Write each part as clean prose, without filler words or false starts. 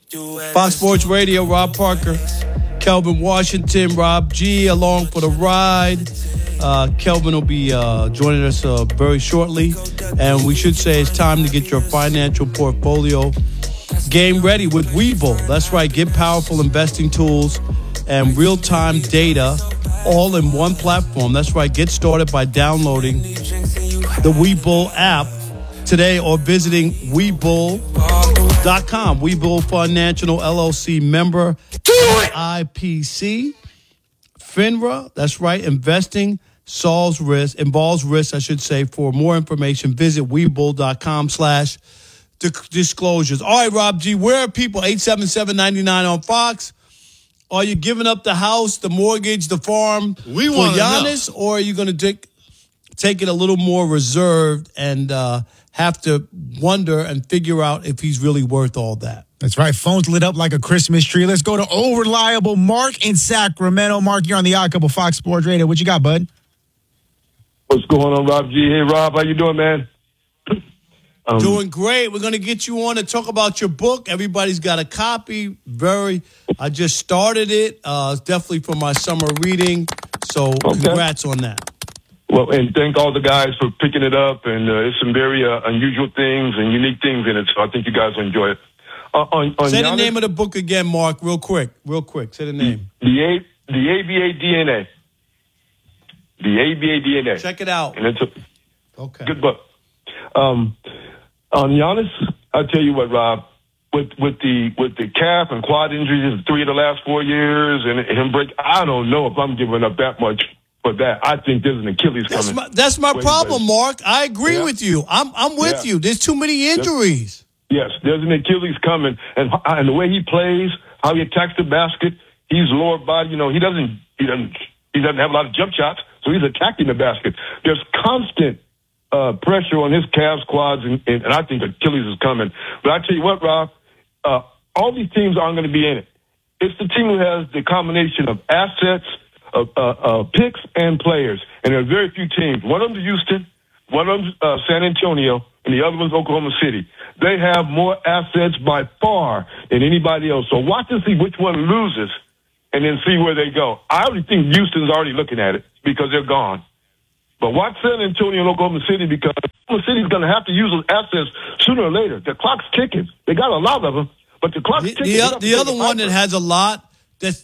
Fox Sports Radio, Rob Parker, Kelvin Washington, Rob G, along for the ride. Kelvin will be joining us very shortly. And we should say it's time to get your financial portfolio game ready with Webull. That's right. Get powerful investing tools and real-time data all in one platform. That's right. Get started by downloading the Webull app today or visiting Webull.com. Webull Financial LLC member IPC. FINRA. That's right. Investing involves risk, I should say. For more information, visit Webull.com/disclosures. All right, Rob G, where are people? 877-99 on Fox. Are you giving up the house, the mortgage, the farm for Giannis, or are you going to take it a little more reserved and have to wonder and figure out if he's really worth all that? That's right. Phones lit up like a Christmas tree. Let's go to old reliable Mark in Sacramento. Mark, you're on the Odd Couple Fox Sports Radio. What you got, bud? What's going on, Rob G? Hey, Rob, how you doing, man? Doing great. We're going to get you on to talk about your book. Everybody's got a copy. I just started it. It's definitely for my summer reading. So Congrats on that. Well, and thank all the guys for picking it up. And it's some very unusual things and unique things in it. So I think you guys will enjoy it. Say the name of the book again, Mark, real quick. Say the name. The ABA DNA. The ABA DNA. Check it out. And it's a good book. On Giannis, I'll tell you what, Rob, with the calf and quad injuries, 3 of the last 4 years, and him break, I don't know if I'm giving up that much for that. I think there's an Achilles coming. That's my problem, Mark. I agree with you. I'm with you. There's too many injuries. Yes, there's an Achilles coming, and the way he plays, how he attacks the basket, he's lower body. You know, he doesn't have a lot of jump shots, so he's attacking the basket. There's constant pressure on his calves, quads, and I think Achilles is coming. But I tell you what, Rob, all these teams aren't going to be in it. It's the team who has the combination of assets, of picks, and players. And there are very few teams. One of them's Houston, one of them's San Antonio, and the other one's Oklahoma City. They have more assets by far than anybody else. So watch and see which one loses and then see where they go. I already think Houston's already looking at it because they're gone. But watch San Antonio and Oklahoma City because Oklahoma City's going to have to use those assets sooner or later. The clock's ticking. They got a lot of them, but the clock's ticking. The other one that has a lot that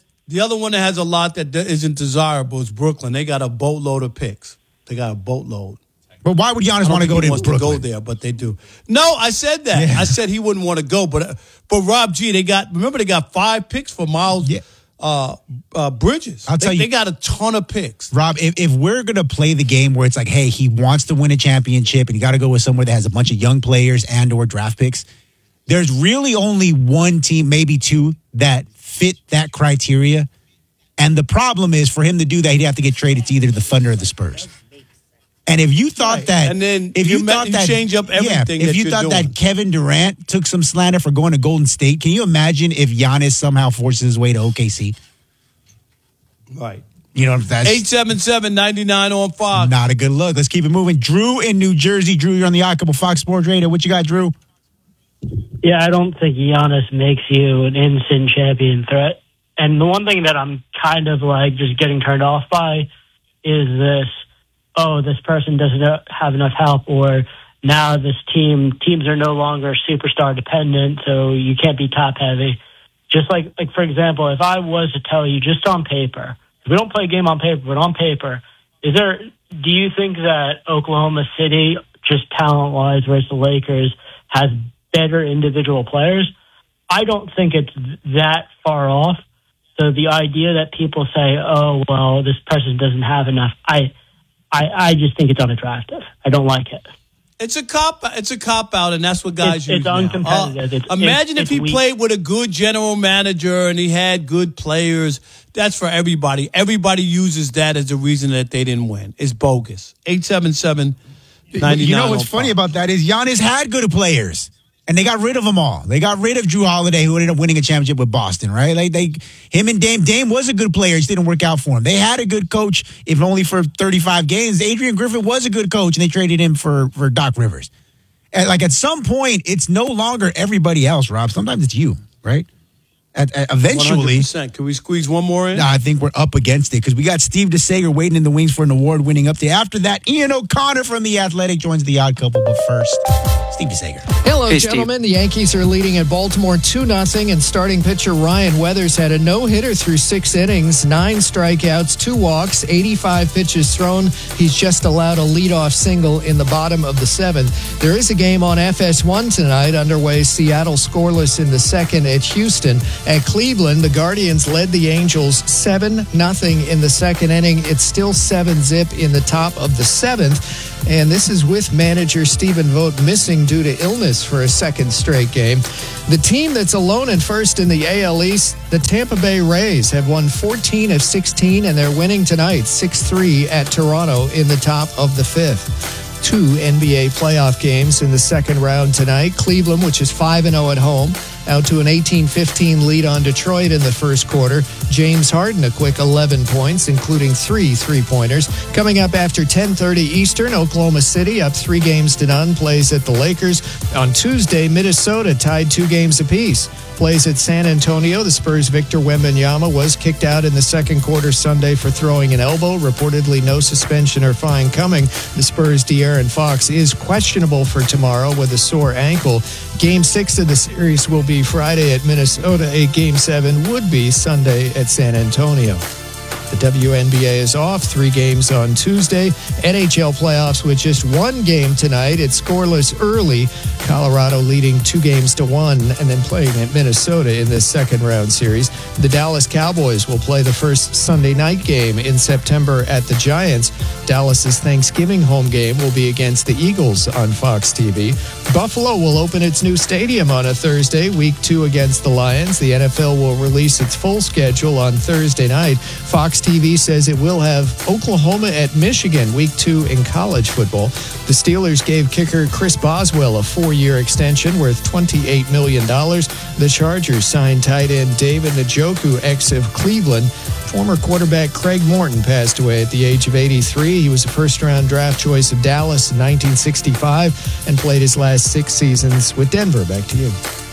isn't desirable is Brooklyn. They got a boatload of picks. They got a boatload. But why would Giannis want to go to Brooklyn? To go there, but they do. No, I said that. Yeah. I said he wouldn't want to go, but Rob G, they got 5 picks for Miles Bridges. I'll tell you, they got a ton of picks. Rob, if we're going to play the game where it's like, hey, he wants to win a championship and you got to go with somewhere that has a bunch of young players and or draft picks, there's really only one team, maybe two, that fit that criteria. And the problem is for him to do that, he'd have to get traded to either the Thunder or the Spurs. And if you thought that, and then if you change up everything, if you thought that Kevin Durant took some slander for going to Golden State, can you imagine if Giannis somehow forces his way to OKC? Right. You know, that's 877-99 on Fox. Not a good look. Let's keep it moving. Drew in New Jersey. Drew, you're on the Odd Couple Fox Sports Radio. What you got, Drew? Yeah, I don't think Giannis makes you an instant champion threat. And the one thing that I'm kind of like just getting turned off by is this. Oh, this person doesn't have enough help, or now teams are no longer superstar dependent, so you can't be top heavy. Just like for example, if I was to tell you just on paper, we don't play a game on paper, but on paper, do you think that Oklahoma City, just talent-wise versus the Lakers, has better individual players? I don't think it's that far off. So the idea that people say, oh, well, this person doesn't have enough, I just think it's unattractive. I don't like it. It's a cop out, and that's what guys use. It's uncompetitive. Imagine if he played with a good general manager and he had good players. That's for everybody. Everybody uses that as a reason that they didn't win. It's bogus. 877-99. You know what's funny about that is Giannis had good players. And they got rid of them all. They got rid of Drew Holiday, who ended up winning a championship with Boston, right? Him and Dame. Dame was a good player. It just didn't work out for him. They had a good coach, if only for 35 games. Adrian Griffin was a good coach, and they traded him for Doc Rivers. And at some point, it's no longer everybody else, Rob. Sometimes it's you, right? Eventually. 100%. Can we squeeze one more in? No, I think we're up against it because we got Steve DeSager waiting in the wings for an award-winning update. After that, Ian O'Connor from The Athletic joins the Odd Couple. But first, Steve DeSager. Hello, Hey, gentlemen. The Yankees are leading at Baltimore 2-0, and starting pitcher Ryan Weathers had a no-hitter through 6 innings, 9 strikeouts, 2 walks, 85 pitches thrown. He's just allowed a leadoff single in the bottom of the 7th. There is a game on FS1 tonight underway. Seattle scoreless in the 2nd at Houston. At Cleveland, the Guardians led the Angels 7-0 in the 2nd inning. It's still 7-zip in the top of the 7th. And this is with manager Stephen Vogt missing due to illness for a 2nd straight game. The team that's alone at first in the AL East, the Tampa Bay Rays, have won 14 of 16, and they're winning tonight 6-3 at Toronto in the top of the 5th. 2 NBA playoff games in the 2nd round tonight. Cleveland, which is 5-0 at home, out to an 18-15 lead on Detroit in the first quarter. James Harden, a quick 11 points, including 3 three-pointers. Coming up after 10:30 Eastern, Oklahoma City, up 3-0, plays at the Lakers. On Tuesday, Minnesota tied 2 games apiece. Plays at San Antonio. The Spurs' Victor Wembanyama was kicked out in the 2nd quarter Sunday for throwing an elbow. Reportedly no suspension or fine coming. The Spurs' De'Aaron Fox is questionable for tomorrow with a sore ankle. Game 6 of the series will be Friday at Minnesota. Game 7 would be Sunday at San Antonio. The WNBA is off, 3 games on Tuesday. NHL playoffs with just 1 game tonight. It's scoreless early. Colorado leading 2-1 and then playing at Minnesota in this 2nd round series. The Dallas Cowboys will play the first Sunday night game in September at the Giants. Dallas's Thanksgiving home game will be against the Eagles on Fox TV. Buffalo will open its new stadium on a Thursday, week 2 against the Lions. The NFL will release its full schedule on Thursday night. Fox TV says it will have Oklahoma at Michigan, week 2 in college football. The Steelers gave kicker Chris Boswell a 4-year extension worth $28 million. The Chargers signed tight end David Njoku, ex of Cleveland. Former quarterback Craig Morton passed away at the age of 83. He was a first-round draft choice of Dallas in 1965 and played his last 6 seasons with Denver. Back to you.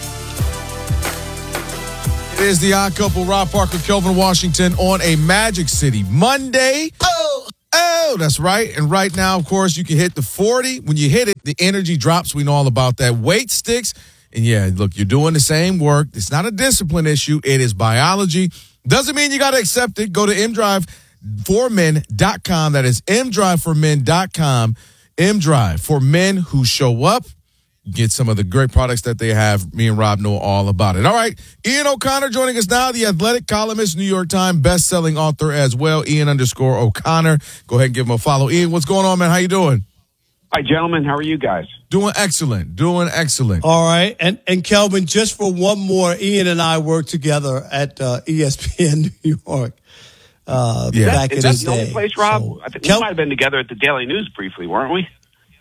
It is the Odd Couple, Rob Parker, Kelvin Washington on a Magic City Monday. Oh, that's right. And right now, of course, you can hit the 40. When you hit it, the energy drops. We know all about that. Weight sticks. And yeah, look, you're doing the same work. It's not a discipline issue. It is biology. Doesn't mean you got to accept it. Go to mdriveformen.com. That is mdriveformen.com. mDrive for men who show up. Get some of the great products that they have. Me and Rob know all about it. All right. Ian O'Connor joining us now, the Athletic columnist, New York Times best-selling author as well, Ian_O'Connor. Go ahead and give him a follow. Ian, what's going on, man? How you doing? Hi, gentlemen. How are you guys? Doing excellent. All right. And Kelvin, just for one more, Ian and I worked together at ESPN New York back in the day. Is that the only place, Rob? So, I think we might have been together at the Daily News briefly, weren't we?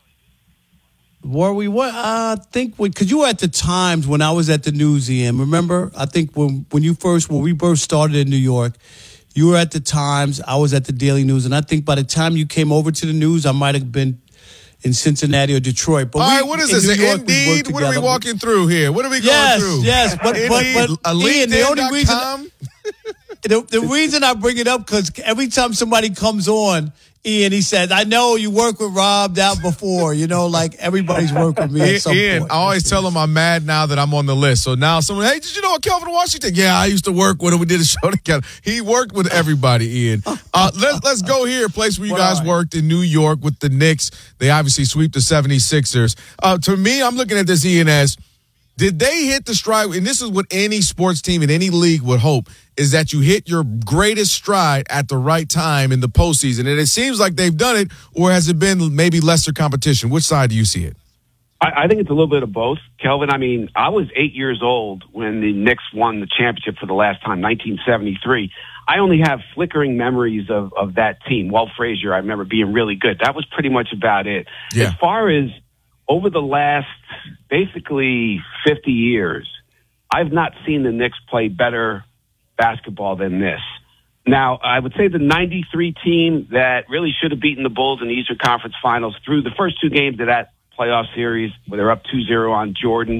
Were we? What? I think because you were at the Times when I was at the News, Ian. Remember? I think when we first started in New York, you were at the Times. I was at the Daily News, and I think by the time you came over to the News, I might have been in Cincinnati or Detroit. But all right, what is this? Indeed? What are we walking through here? What are we going through? Yes, but Ian, the only reason the reason I bring it up because every time somebody comes on, Ian, he says, I know you worked with Rob down before. You know, like everybody's worked with me at some Ian, point. I always tell him I'm mad now that I'm on the list. So now someone, hey, did you know Kelvin Washington? Yeah, I used to work with him. We did a show together. He worked with everybody, Ian. Let's go here, a place where you guys worked in New York with the Knicks. They obviously sweep the 76ers. To me, I'm looking at this, Ian, as did they hit the stride? And this is what any sports team in any league would hope, is that you hit your greatest stride at the right time in the postseason. And it seems like they've done it, or has it been maybe lesser competition? Which side do you see it? I think it's a little bit of both, Kelvin. I mean, I was 8 years old when the Knicks won the championship for the last time, 1973. I only have flickering memories of that team. Walt Frazier, I remember being really good. That was pretty much about it. Yeah. As far as over the last basically 50 years, I've not seen the Knicks play better basketball than this. Now, I would say the 93 team that really should have beaten the Bulls in the Eastern Conference Finals through the first 2 games of that playoff series, where they're up 2-0 on Jordan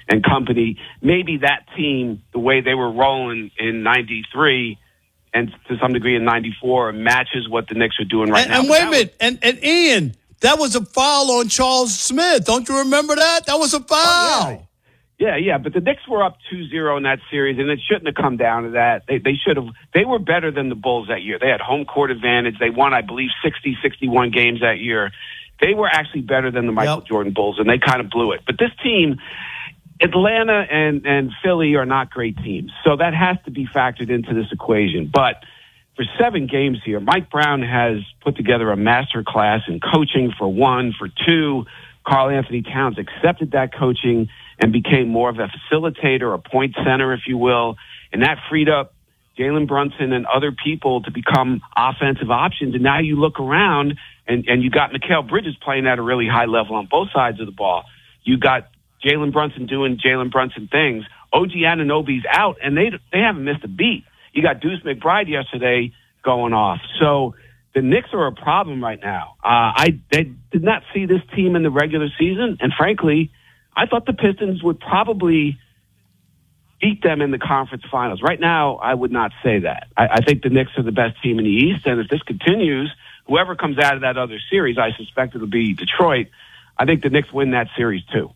and company, maybe that team, the way they were rolling in 93 and to some degree in 94, matches what the Knicks are doing right now. And wait a minute, and Ian, that was a foul on Charles Smith. Don't you remember that? That was a foul. Oh, yeah, but the Knicks were up 2-0 in that series, and it shouldn't have come down to that. They should have. They were better than the Bulls that year. They had home court advantage. They won, I believe, 60, 61 games that year. They were actually better than the Michael Jordan Bulls, and they kind of blew it. But this team, Atlanta and Philly, are not great teams, so that has to be factored into this equation. But for 7 games here, Mike Brown has put together a master class in coaching, for one. For two, Karl Anthony Towns accepted that coaching and became more of a facilitator, a point center, if you will. And that freed up Jalen Brunson and other people to become offensive options. And now you look around and you got Mikal Bridges playing at a really high level on both sides of the ball. You got Jalen Brunson doing Jalen Brunson things. OG Anunoby's out, and they haven't missed a beat. You got Deuce McBride yesterday going off. So the Knicks are a problem right now. They did not see this team in the regular season, and frankly, I thought the Pistons would probably beat them in the conference finals. Right now, I would not say that. I think the Knicks are the best team in the East, and if this continues, whoever comes out of that other series, I suspect it'll be Detroit. I think the Knicks win that series too.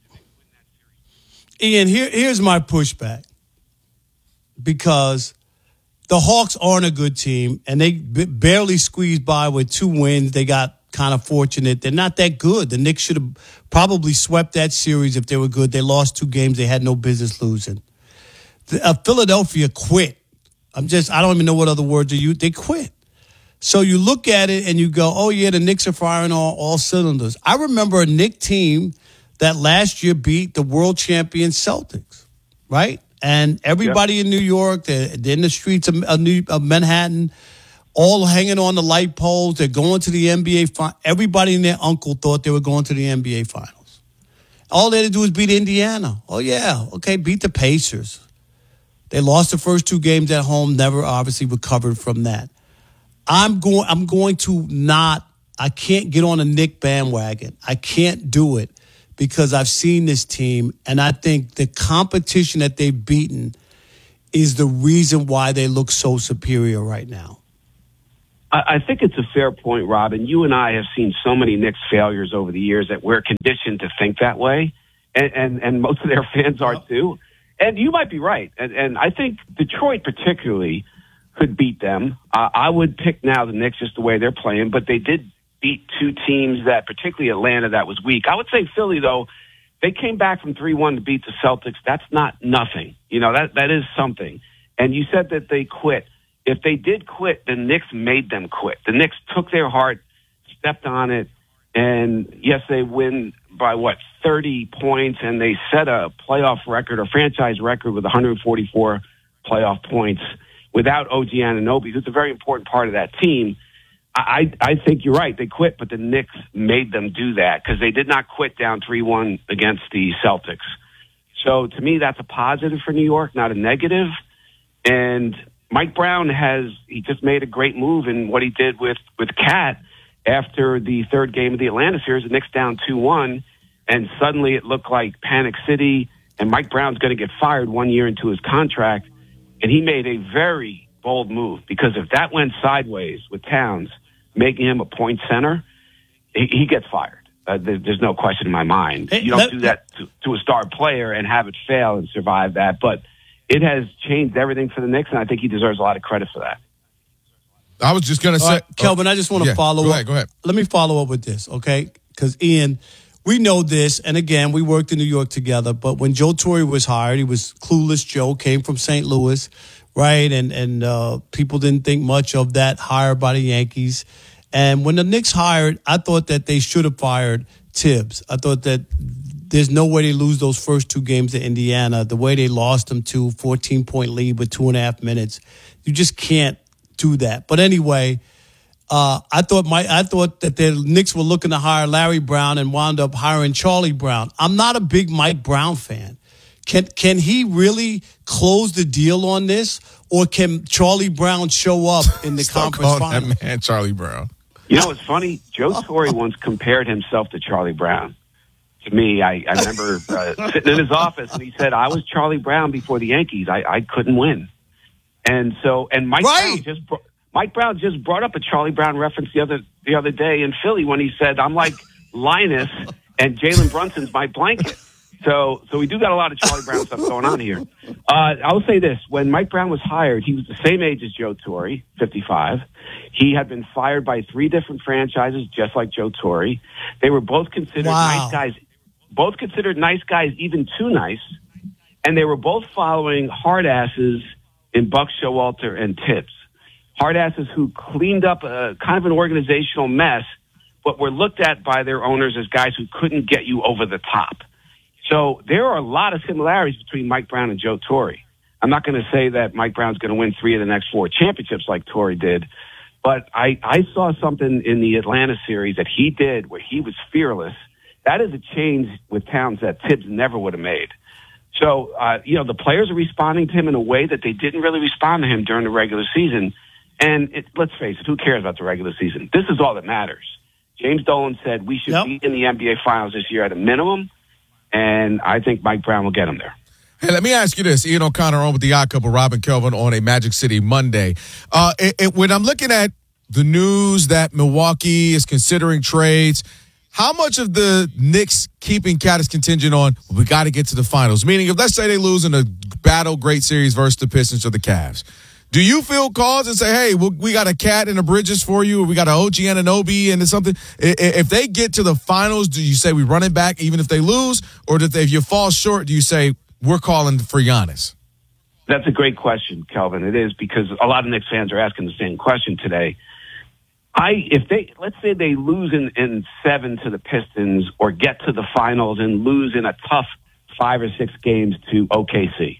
Ian, here's my pushback, because the Hawks aren't a good team, and they barely squeezed by with 2 wins. They got kind of fortunate. They're not that good. The Knicks should have probably swept that series if they were good. They lost 2 games they had no business losing. Philadelphia quit. I don't even know what other words to use. They quit. So you look at it and you go, oh, yeah, the Knicks are firing all cylinders. I remember a Knicks team that last year beat the world champion Celtics, right? And everybody in New York, they're in the streets of Manhattan, all hanging on the light poles. They're going to the NBA Finals. Everybody and their uncle thought they were going to the NBA Finals. All they had to do was beat Indiana. Oh, yeah, okay, beat the Pacers. They lost the first 2 games at home, never obviously recovered from that. I'm going to not, I can't get on a Knick bandwagon. I can't do it because I've seen this team, and I think the competition that they've beaten is the reason why they look so superior right now. I think it's a fair point, Robin. You and I have seen so many Knicks failures over the years that we're conditioned to think that way, and most of their fans are too. And you might be right. And I think Detroit particularly could beat them. I would pick now the Knicks just the way they're playing, but they did beat 2 teams that, particularly Atlanta, that was weak. I would say Philly, though, they came back from 3-1 to beat the Celtics. That's not nothing. You know, that is something. And you said that they quit. If they did quit, the Knicks made them quit. The Knicks took their heart, stepped on it, and yes, they win by 30 points, and they set a playoff record, a franchise record with 144 playoff points without OG Anunoby, who's a very important part of that team. I think you're right. They quit, but the Knicks made them do that because they did not quit down 3-1 against the Celtics. So to me, that's a positive for New York, not a negative. And Mike Brown he just made a great move in what he did with Cat after the 3rd game of the Atlanta series. The Knicks down 2-1, and suddenly it looked like Panic City, and Mike Brown's going to get fired 1 year into his contract. And he made a very bold move, because if that went sideways with Towns making him a point center, he gets fired. There's no question in my mind. You don't do that to a star player and have it fail and survive that. But it has changed everything for the Knicks, and I think he deserves a lot of credit for that. I was just going to say... Right, Kelvin, I just want to follow up. Go ahead. Let me follow up with this, okay? Because, Ian, we know this, and again, we worked in New York together, but when Joe Torre was hired, he was clueless Joe, came from St. Louis, right? And people didn't think much of that hire by the Yankees. And when the Knicks hired, I thought that they should have fired Tibbs. I thought that there's no way they lose those first 2 games to Indiana. The way they lost them to 14-point lead with 2.5 minutes, you just can't do that. But anyway, I thought that the Knicks were looking to hire Larry Brown and wound up hiring Charlie Brown. I'm not a big Mike Brown fan. Can he really close the deal on this, or can Charlie Brown show up in the conference finals? That man, Charlie Brown. You know, it's funny. Joe Torre once compared himself to Charlie Brown. to me. I remember sitting in his office, and he said, "I was Charlie Brown before the Yankees. I couldn't win." And Mike Brown just brought up a Charlie Brown reference the other day in Philly when he said, "I'm like Linus, and Jalen Brunson's my blanket." So we do got a lot of Charlie Brown stuff going on here. I will say this. When Mike Brown was hired, he was the same age as Joe Torre, 55. He had been fired by 3 different franchises, just like Joe Torre. They were both considered nice guys. Both considered nice guys, even too nice. And they were both following hard asses in Buck Showalter and Tibbs. Hard asses who cleaned up a kind of an organizational mess, but were looked at by their owners as guys who couldn't get you over the top. So there are a lot of similarities between Mike Brown and Joe Torre. I'm not going to say that Mike Brown's going to win 3 of the next 4 championships like Torre did, but I saw something in the Atlanta series that he did where he was fearless. That is a change with Towns that Tibbs never would have made. So, the players are responding to him in a way that they didn't really respond to him during the regular season. And let's face it, who cares about the regular season? This is all that matters. James Dolan said we should be in the NBA Finals this year at a minimum. And I think Mike Brown will get him there. Hey, let me ask you this. Ian O'Connor on with the Odd Couple, Rob and Kelvin on a Magic City Monday. When I'm looking at the news that Milwaukee is considering trades, how much of the Knicks keeping Cat is contingent on, we got to get to the finals? Meaning, if let's say they lose in a battle great series versus the Pistons or the Cavs, do you feel calls and say, hey, we got a Cat in the Bridges for you, or we got an OG Anunoby and something? If they get to the finals, do you say we run it back even if they lose? Or if you fall short, do you say we're calling for Giannis? That's a great question, Kelvin. It is, because a lot of Knicks fans are asking the same question today. Let's say they lose in 7 to the Pistons, or get to the finals and lose in a tough 5 or 6 games to OKC.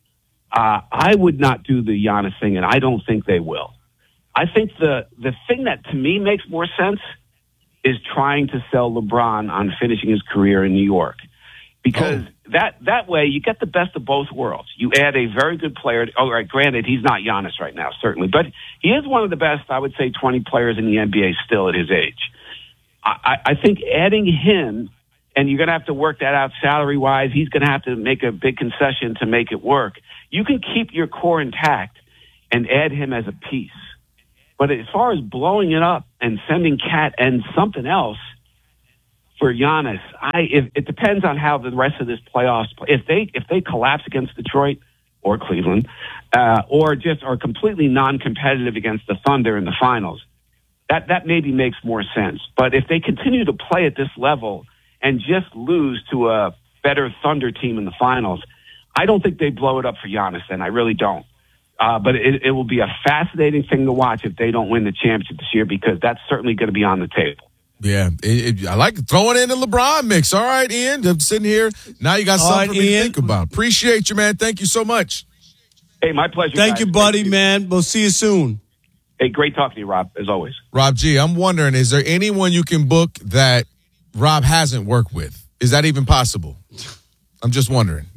I would not do the Giannis thing, and I don't think they will. I think the thing that to me makes more sense is trying to sell LeBron on finishing his career in New York, because that way you get the best of both worlds. You add a very good player. All right, granted, he's not Giannis right now, certainly, but he is one of the best, I would say, 20 players in the NBA still at his age. I think adding him, and you're going to have to work that out salary-wise. He's going to have to make a big concession to make it work. You can keep your core intact and add him as a piece. But as far as blowing it up and sending Cat and something else for Giannis, it depends on how the rest of this playoffs play. If they collapse against Detroit or Cleveland, or just are completely non-competitive against the Thunder in the finals, that maybe makes more sense. But if they continue to play at this level and just lose to a better Thunder team in the finals, I don't think they blow it up for Giannis, and I really don't. But it will be a fascinating thing to watch if they don't win the championship this year, because that's certainly going to be on the table. Yeah, I like throwing in the LeBron mix. All right, Ian, I'm sitting here. Now you got something for me to think about. Appreciate you, man. Thank you so much. Hey, my pleasure. Thank you, buddy, man. We'll see you soon. Hey, great talking to you, Rob, as always. Rob G., I'm wondering, is there anyone you can book that Rob hasn't worked with? Is that even possible? I'm just wondering.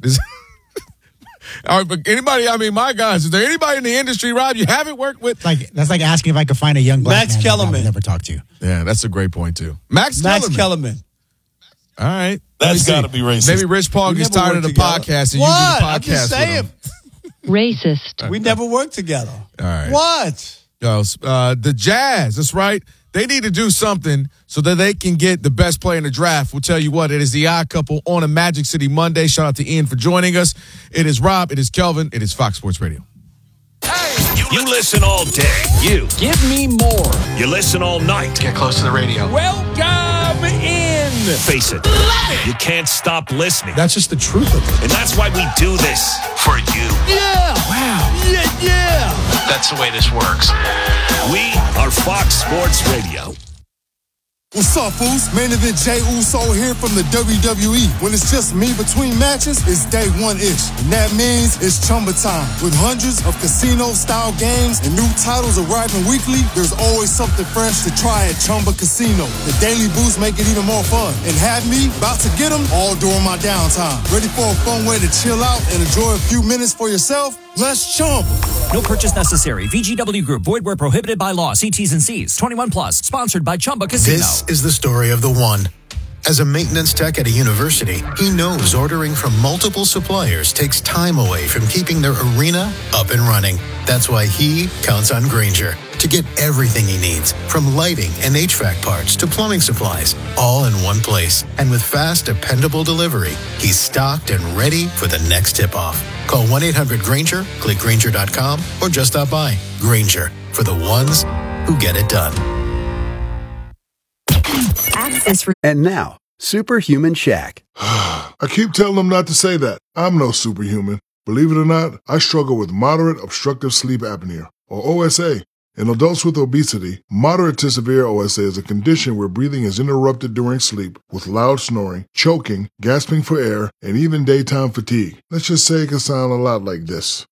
All right, but anybody, my guys, is there anybody in the industry, Rob, you haven't worked with? That's like asking if I could find a young black Max man Kellerman. that I've never talked to. Yeah, that's a great point, too. Max Kellerman. All right. That's got to be racist. Maybe Rich Paul gets tired of the podcast and what? you do the podcast I'm just saying. Racist. We never worked together. All right. What? The Jazz, that's right. They need to do something so that they can get the best player in the draft. We'll tell you what, it is the Odd Couple on a Magic City Monday. Shout out to Ian for joining us. It is Rob, it is Kelvin, it is Fox Sports Radio. You listen all day. You. Give me more. You listen all night. Get close to the radio. Welcome in. Face it. You can't stop listening. That's just the truth of it. And that's why we do this for you. Yeah. Wow. Yeah. That's the way this works. We are Fox Sports Radio. What's up, fools? Main event Jey Uso here from the WWE. When it's just me between matches, it's day one-ish. And that means it's Chumba time. With hundreds of casino-style games and new titles arriving weekly, there's always something fresh to try at Chumba Casino. The daily boosts make it even more fun. And have me about to get them all during my downtime. Ready for a fun way to chill out and enjoy a few minutes for yourself? Let's Chumba. No purchase necessary. VGW Group. Void where prohibited by law. See T's and C's. 21 plus. Sponsored by Chumba Casino. This is the story of the one. As a maintenance tech at a university, he knows ordering from multiple suppliers takes time away from keeping their arena up and running. That's why he counts on Grainger to get everything he needs, from lighting and HVAC parts to plumbing supplies, all in one place. And with fast, dependable delivery, he's stocked and ready for the next tip-off. Call 1-800-GRAINGER, click Grainger.com, or just stop by. Grainger, for the ones who get it done. And now, Superhuman Shaq. I keep telling them not to say that. I'm no superhuman. Believe it or not, I struggle with moderate obstructive sleep apnea, or OSA. In adults with obesity, moderate to severe OSA is a condition where breathing is interrupted during sleep with loud snoring, choking, gasping for air, and even daytime fatigue. Let's just say it can sound a lot like this.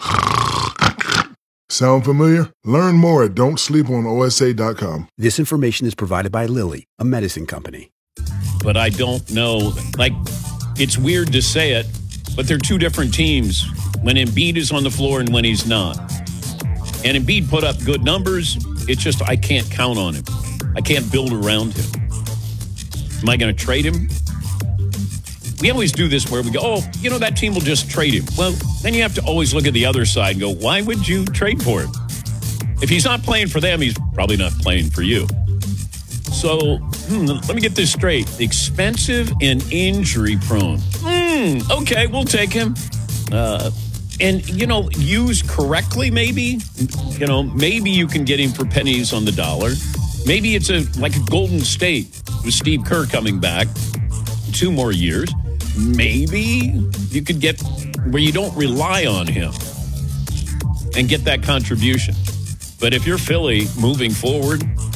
Sound familiar? Learn more at don'tsleeponosa.com. This information is provided by Lilly, a medicine company. But I don't know. Like, it's weird to say it, but they're two different teams when Embiid is on the floor and when he's not. And Embiid put up good numbers. It's just I can't count on him. I can't build around him. Am I going to trade him? We always do this where we go, oh, you know, that team will just trade him. Well, then you have to always look at the other side and go, why would you trade for him? If he's not playing for them, he's probably not playing for you. So let me get this straight. Expensive and injury prone. Okay, we'll take him. And, you know, used correctly, maybe. You know, maybe you can get him for pennies on the dollar. Maybe it's like a Golden State with Steve Kerr coming back 2 more years. Maybe you could get where you don't rely on him and get that contribution. But if you're Philly moving forward,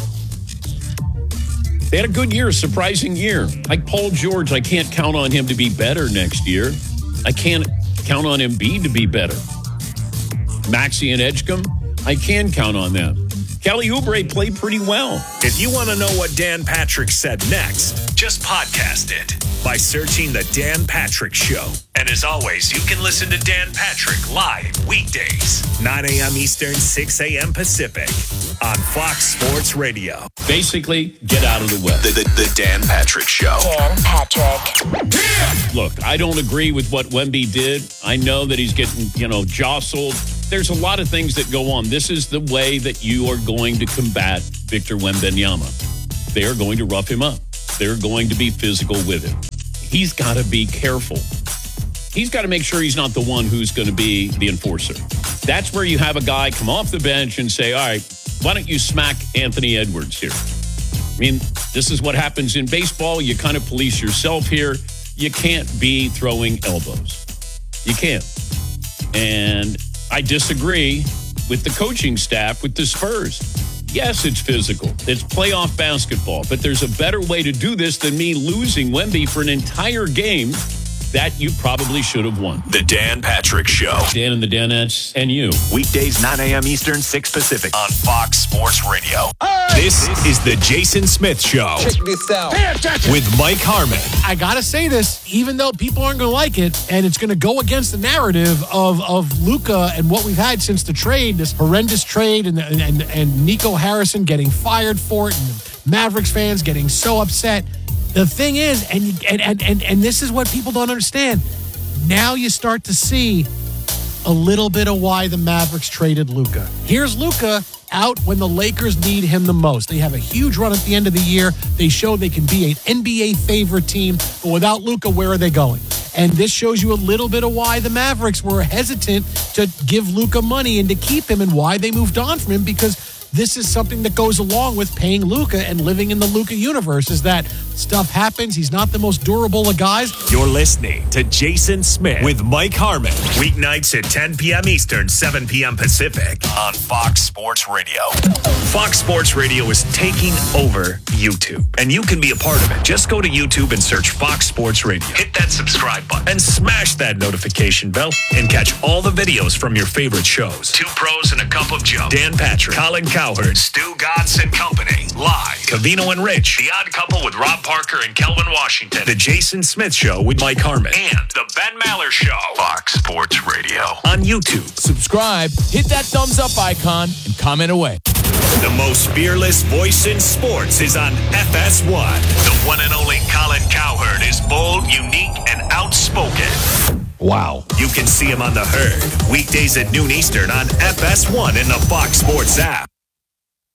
they had a good year, a surprising year. Like Paul George, I can't count on him to be better next year. I can't count on Embiid to be better. Maxey and Edgecombe, I can count on them. Kelly Oubre played pretty well. If you want to know what Dan Patrick said next, just podcast it by searching The Dan Patrick Show. And as always, you can listen to Dan Patrick live weekdays, 9 a.m. Eastern, 6 a.m. Pacific on Fox Sports Radio. Basically, get out of the way. The Dan Patrick Show. Dan Patrick. Look, I don't agree with what Wemby did. I know that he's getting, jostled. There's a lot of things that go on. This is the way that you are going to combat Victor Wembanyama. They are going to rough him up. They're going to be physical with him. He's got to be careful. He's got to make sure he's not the one who's going to be the enforcer. That's where you have a guy come off the bench and say, all right, why don't you smack Anthony Edwards here? I mean, this is what happens in baseball. You kind of police yourself here. You can't be throwing elbows. You can't. And I disagree with the coaching staff with the Spurs. Yes, it's physical. It's playoff basketball. But there's a better way to do this than me losing Wemby for an entire game that you probably should have won. The Dan Patrick Show. Dan and the Danettes and you. Weekdays, 9 a.m. Eastern, 6 Pacific on Fox Sports Radio. This is the Jason Smith Show. Check this out. With Mike Harmon. I got to say this, even though people aren't going to like it, and it's going to go against the narrative of Luka and what we've had since the trade, this horrendous trade, and Nico Harrison getting fired for it, and Mavericks fans getting so upset. The thing is, and this is what people don't understand, now you start to see a little bit of why the Mavericks traded Luka. Here's Luka out when the Lakers need him the most. They have a huge run at the end of the year. They show they can be an NBA favorite team, but without Luka, where are they going? And this shows you a little bit of why the Mavericks were hesitant to give Luka money and to keep him, and why they moved on from him, because this is something that goes along with paying Luka and living in the Luka universe, is that stuff happens. He's not the most durable of guys. You're listening to Jason Smith with Mike Harmon. Weeknights at 10 p.m. Eastern, 7 p.m. Pacific on Fox Sports Radio. Fox Sports Radio is taking over YouTube, and you can be a part of it. Just go to YouTube and search Fox Sports Radio. Hit that subscribe button and smash that notification bell and catch all the videos from your favorite shows. Two Pros and a Cup of Joe. Dan Patrick, Colin Cowherd, Stu Gatz and Company. Live. Covino and Rich. The Odd Couple with Rob Parker and Kelvin Washington. The Jason Smith Show with Mike Harmon. And The Ben Maller Show. Fox Sports Radio. On YouTube. Subscribe, hit that thumbs up icon, and comment away. The most fearless voice in sports is on FS1. The one and only Colin Cowherd is bold, unique, and outspoken. Wow. You can see him on The Herd, weekdays at noon Eastern on FS1 in the Fox Sports app.